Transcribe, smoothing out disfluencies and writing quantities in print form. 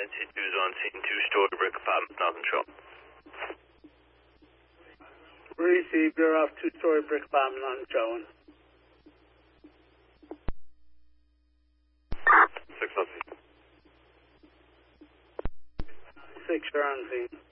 NC2's on scene, two-story brick apartment, Northern Shore. Received, you're off two-story brick apartment on Joan. 6 on scene. 6, you're on scene.